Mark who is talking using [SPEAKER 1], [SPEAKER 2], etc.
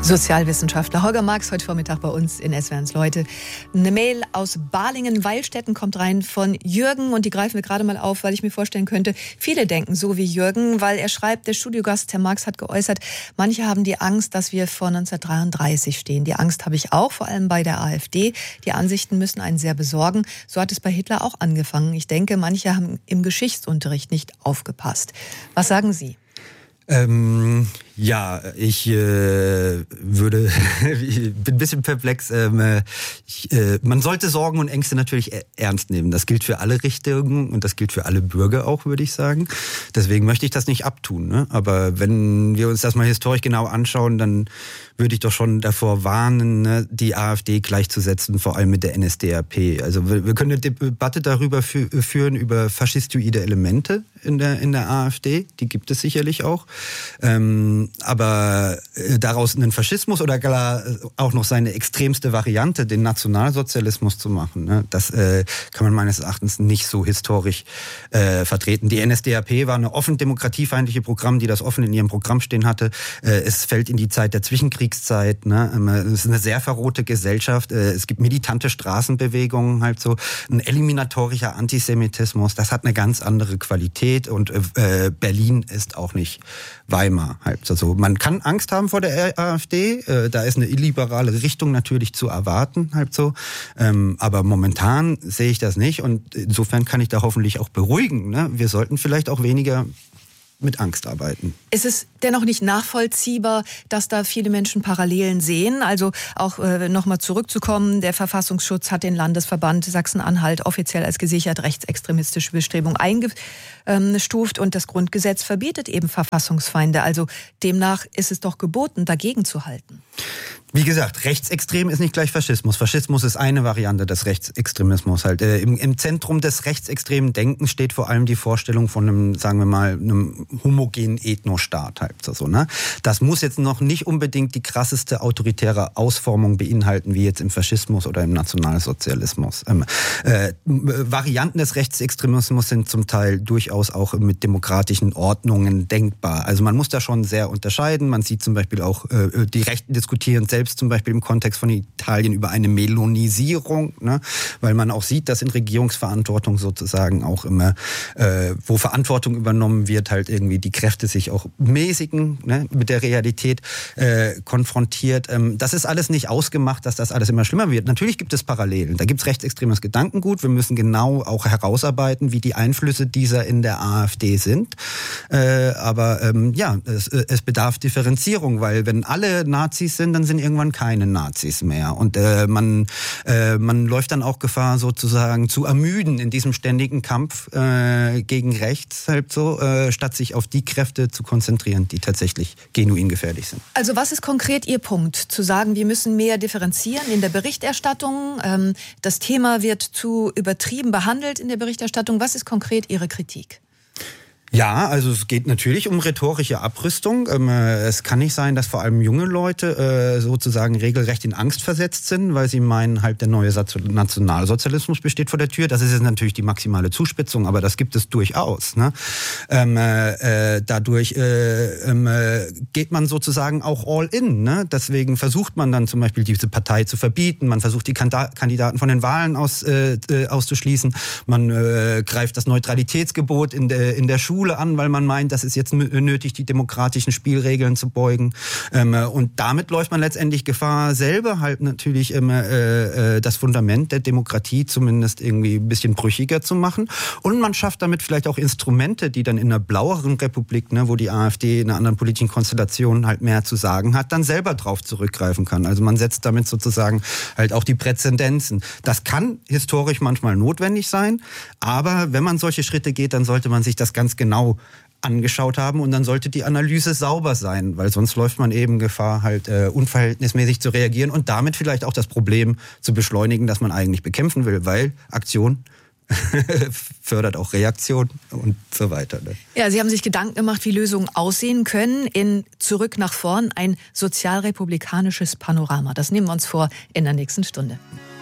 [SPEAKER 1] Sozialwissenschaftler Holger Marx heute Vormittag bei uns in SWR1 Leute. Eine Mail aus Balingen-Weilstätten kommt rein von Jürgen und die greifen wir gerade mal auf, weil ich mir vorstellen könnte, viele denken so wie Jürgen, weil er schreibt, der Studiogast Herr Marx hat geäußert, manche haben die Angst, dass wir vor 1933 stehen. Die Angst habe ich auch, vor allem bei der AfD. Die Ansichten müssen einen sehr besorgen. So hat es bei Hitler auch angefangen. Ich denke, manche haben im Geschichtsunterricht nicht aufgepasst. Was sagen Sie?
[SPEAKER 2] Ja, ich bin ein bisschen perplex. Man sollte Sorgen und Ängste natürlich ernst nehmen. Das gilt für alle Richtungen und das gilt für alle Bürger auch, würde ich sagen. Deswegen möchte ich das nicht abtun. Ne? Aber wenn wir uns das mal historisch genau anschauen, dann würde ich doch schon davor warnen, ne, die AfD gleichzusetzen, vor allem mit der NSDAP. Also wir können eine Debatte darüber führen, über faschistoide Elemente in der AfD. Die gibt es sicherlich auch. Aber daraus einen Faschismus oder gar auch noch seine extremste Variante, den Nationalsozialismus zu machen, ne, das kann man meines Erachtens nicht so historisch vertreten. Die NSDAP war eine offen demokratiefeindliche Programm, die das offen in ihrem Programm stehen hatte. Es fällt in die Zeit der Zwischenkriegszeit. Ne, es ist eine sehr verrohte Gesellschaft. Es gibt militante Straßenbewegungen, halt so ein eliminatorischer Antisemitismus. Das hat eine ganz andere Qualität und Berlin ist auch nicht Weimar. Halt. Also man kann Angst haben vor der AfD, da ist eine illiberale Richtung natürlich zu erwarten, halt so. Aber momentan sehe ich das nicht und insofern kann ich da hoffentlich auch beruhigen. Ne? Wir sollten vielleicht auch weniger mit Angst arbeiten.
[SPEAKER 1] Ist es dennoch nicht nachvollziehbar, dass da viele Menschen Parallelen sehen? Also auch nochmal zurückzukommen, der Verfassungsschutz hat den Landesverband Sachsen-Anhalt offiziell als gesichert rechtsextremistische Bestrebung eingestuft und das Grundgesetz verbietet eben Verfassungsfeinde. Also demnach ist es doch geboten, dagegen zu halten.
[SPEAKER 2] Wie gesagt, rechtsextrem ist nicht gleich Faschismus. Faschismus ist eine Variante des Rechtsextremismus. Halt. Im Zentrum des rechtsextremen Denkens steht vor allem die Vorstellung von einem, sagen wir mal, einem homogenen Ethnostaat. Halt. So, ne? Das muss jetzt noch nicht unbedingt die krasseste autoritäre Ausformung beinhalten, wie jetzt im Faschismus oder im Nationalsozialismus. Varianten des Rechtsextremismus sind zum Teil durchaus auch mit demokratischen Ordnungen denkbar. Also man muss da schon sehr unterscheiden. Man sieht zum Beispiel auch, die Rechten diskutieren selbst zum Beispiel im Kontext von Italien über eine Melonisierung, ne? Weil man auch sieht, dass in Regierungsverantwortung sozusagen auch immer, wo Verantwortung übernommen wird, halt irgendwie die Kräfte sich auch mäßigen, ne? Mit der Realität konfrontiert. Das ist alles nicht ausgemacht, dass das alles immer schlimmer wird. Natürlich gibt es Parallelen. Da gibt es rechtsextremes Gedankengut. Wir müssen genau auch herausarbeiten, wie die Einflüsse dieser in der AfD sind. Aber es bedarf Differenzierung, weil wenn alle Nazis sind, dann sind irgendwann keine Nazis mehr. Und man läuft dann auch Gefahr, sozusagen zu ermüden in diesem ständigen Kampf gegen rechts, halt so, statt sich auf die Kräfte zu konzentrieren, die tatsächlich genuin gefährlich sind.
[SPEAKER 1] Also was ist konkret Ihr Punkt? Zu sagen, wir müssen mehr differenzieren in der Berichterstattung. Das Thema wird zu übertrieben behandelt in der Berichterstattung. Was ist konkret Ihre Kritik?
[SPEAKER 2] Ja, also es geht natürlich um rhetorische Abrüstung. Es kann nicht sein, dass vor allem junge Leute sozusagen regelrecht in Angst versetzt sind, weil sie meinen, halt der neue Nationalsozialismus besteht vor der Tür. Das ist jetzt natürlich die maximale Zuspitzung, aber das gibt es durchaus. Ne? Dadurch geht man sozusagen auch all in. Ne? Deswegen versucht man dann zum Beispiel diese Partei zu verbieten. Man versucht die Kandidaten von den Wahlen auszuschließen. Man greift das Neutralitätsgebot in der Schule an, weil man meint, das ist jetzt nötig, die demokratischen Spielregeln zu beugen. Und damit läuft man letztendlich Gefahr, selber halt natürlich das Fundament der Demokratie zumindest irgendwie ein bisschen brüchiger zu machen. Und man schafft damit vielleicht auch Instrumente, die dann in einer blaueren Republik, ne, wo die AfD in einer anderen politischen Konstellation halt mehr zu sagen hat, dann selber drauf zurückgreifen kann. Also man setzt damit sozusagen halt auch die Präzedenzen. Das kann historisch manchmal notwendig sein, aber wenn man solche Schritte geht, dann sollte man sich das ganz genau angeschaut haben und dann sollte die Analyse sauber sein, weil sonst läuft man eben Gefahr, halt unverhältnismäßig zu reagieren und damit vielleicht auch das Problem zu beschleunigen, das man eigentlich bekämpfen will, weil Aktion fördert auch Reaktion und so weiter. Ne?
[SPEAKER 1] Ja, Sie haben sich Gedanken gemacht, wie Lösungen aussehen können in Zurück nach vorn, ein sozialrepublikanisches Panorama. Das nehmen wir uns vor in der nächsten Stunde.